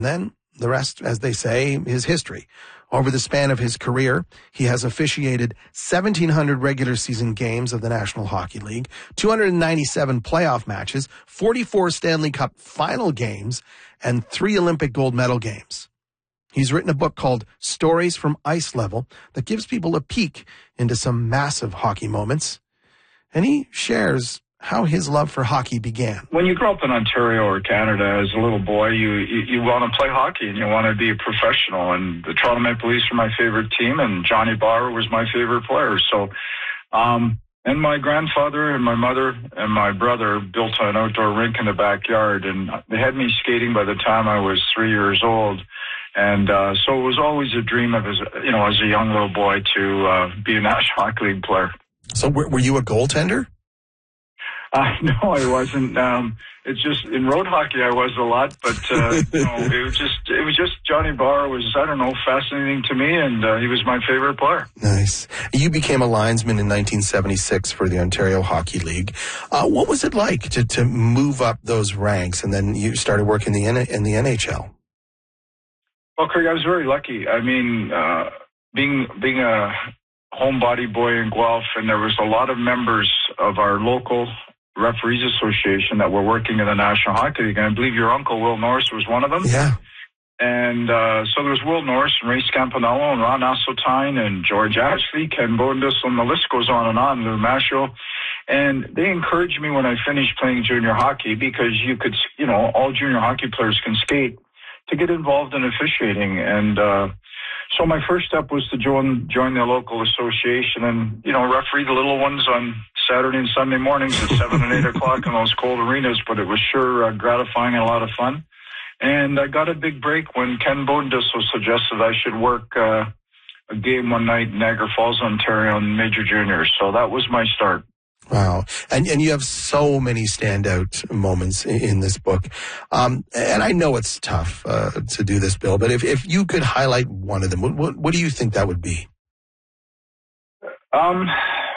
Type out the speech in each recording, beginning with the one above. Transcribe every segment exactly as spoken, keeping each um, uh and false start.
Then the rest, as they say, is history. Over the span of his career, he has officiated seventeen hundred regular season games of the National Hockey League, two hundred ninety-seven playoff matches, forty-four Stanley Cup final games, and three Olympic gold medal games. He's written a book called Stories from Ice Level that gives people a peek into some massive hockey moments. And he shares how his love for hockey began. When you grow up in Ontario or Canada as a little boy, you, you, you want to play hockey and you want to be a professional. And the Toronto Maple Leafs were my favorite team, and Johnny Bower was my favorite player. So, um, and my grandfather and my mother and my brother built an outdoor rink in the backyard, and they had me skating by the time I was three years old. And uh, so it was always a dream of, as you know, as a young little boy to uh, be a National Hockey League player. So were, were you a goaltender? Uh, no, I wasn't. Um, it's just in road hockey I was a lot, but uh, you know, it was just it was just Johnny Bower was I don't know fascinating to me, and uh, he was my favorite player. Nice. You became a linesman in nineteen seventy-six for the Ontario Hockey League. Uh, what was it like to to move up those ranks, and then you started working in the in the N H L? Well, Craig, I was very lucky. I mean, uh, being being a homebody boy in Guelph, and there was a lot of members of our local Referees Association that were working in the National Hockey League, and I believe your uncle Will Norris was one of them. Yeah. And uh, so there was Will Norris and Ray Scampanello and Ron Asseltine and George Ashley, Ken Bodendistel, and the list goes on and on, Lou Mascio. And they encouraged me when I finished playing junior hockey, because you could, you know, all junior hockey players can skate, to get involved in officiating. And uh, so my first step was to join join the local association and, you know, referee the little ones on Saturday and Sunday mornings at seven and eight o'clock in those cold arenas. But it was sure uh, gratifying and a lot of fun. And I got a big break when Ken Bodendistel suggested I should work uh, a game one night in Niagara Falls, Ontario in Major Juniors. So that was my start. Wow. And and you have so many standout moments in, in this book. Um, and I know it's tough uh, to do this, Bill, but if, if you could highlight one of them, what, what, what do you think that would be? Um,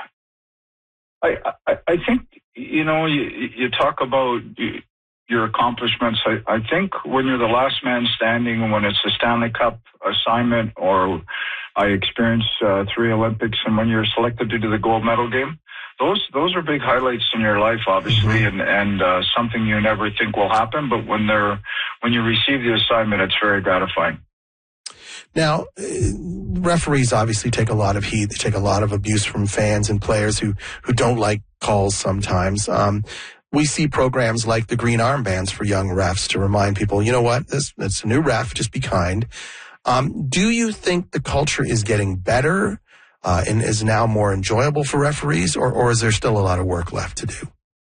I, I, I think, you know, you, you talk about your accomplishments. I, I think when you're the last man standing, when it's a Stanley Cup assignment, or I experienced uh, three Olympics, and when you're selected to do the gold medal game, Those those are big highlights in your life, obviously, and and uh, something you never think will happen. But when they're when you receive the assignment, it's very gratifying. Now, referees obviously take a lot of heat. They take a lot of abuse from fans and players who who don't like calls sometimes. Um, we see programs like the Green Armbands for young refs to remind people, you know what, this it's a new ref. Just be kind. Um, do you think the culture is getting better? Uh, and is now more enjoyable for referees, or, or is there still a lot of work left to do?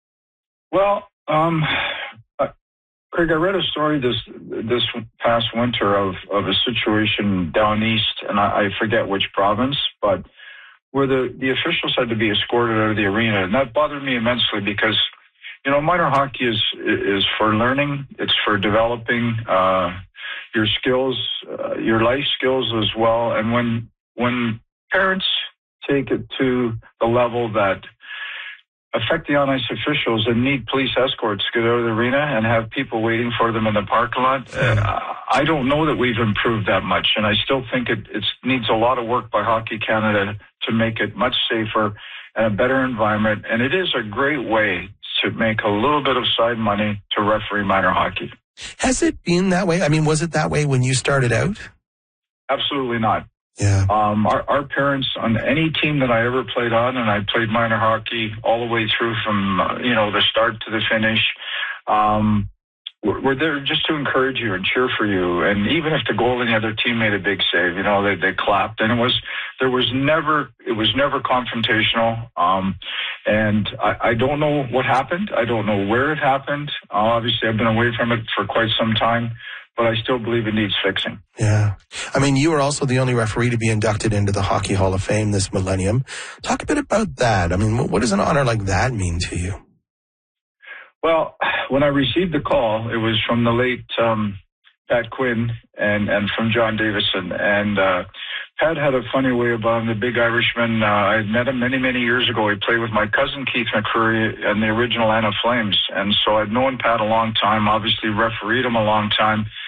Well, um, uh, Craig, I read a story this this past winter of, of a situation down east, and I, I forget which province, but where the, the officials had to be escorted out of the arena, and that bothered me immensely because, you know, minor hockey is is for learning, it's for developing uh, your skills, uh, your life skills as well, and when when parents take it to the level that affect the on-ice officials and need police escorts to get out of the arena and have people waiting for them in the parking lot. Uh, I don't know that we've improved that much, and I still think it it's, needs a lot of work by Hockey Canada to make it much safer and a better environment. And it is a great way to make a little bit of side money to referee minor hockey. Has it been that way? I mean, was it that way when you started out? Absolutely not. Yeah. Um, our, our parents on any team that I ever played on, and I played minor hockey all the way through from, uh, you know, the start to the finish, um, we're, we're there just to encourage you and cheer for you. And even if the goalie and the other team made a big save, you know, they, they clapped. And it was, there was never, it was never confrontational. Um, and I, I don't know what happened. I don't know where it happened. Uh, obviously, I've been away from it for quite some time, but I still believe it needs fixing. Yeah. I mean, you were also the only referee to be inducted into the Hockey Hall of Fame this millennium. Talk a bit about that. I mean, what does an honor like that mean to you? Well, when I received the call, it was from the late um, Pat Quinn and, and from John Davison. And uh, Pat had a funny way about him, the big Irishman. Uh, I had met him many, many years ago. He played with my cousin Keith McCurry and the original Anna Flames. And so I'd known Pat a long time, obviously refereed him a long time.